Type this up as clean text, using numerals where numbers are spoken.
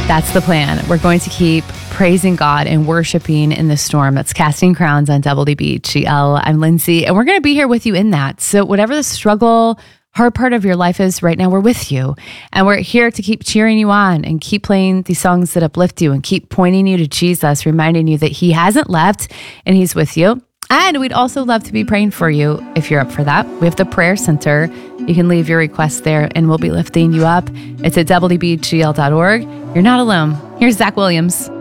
That's the plan. We're going to keep praising God and worshiping in the storm. That's Casting Crowns on WBGL. I'm Lindsay, and we're going to be here with you in that. So whatever the struggle, hard part of your life is right now, we're with you. And we're here to keep cheering you on and keep playing these songs that uplift you and keep pointing you to Jesus, reminding you that he hasn't left and he's with you. And we'd also love to be praying for you if you're up for that. We have the prayer center. You can leave your request there and we'll be lifting you up. It's at WBGL.org. You're not alone. Here's Zach Williams.